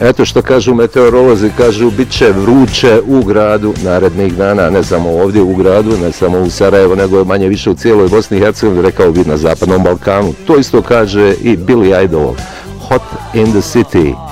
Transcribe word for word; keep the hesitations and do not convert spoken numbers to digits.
Eto što kažu meteorolozi, kažu bit će vruće u gradu narednih dana, ne samo ovdje u gradu, ne samo u Sarajevu, nego manje više u cijeloj Bosni i Hercegovini, rekao bi na Zapadnom Balkanu. To isto kaže i Billy Idol, Hot in the City.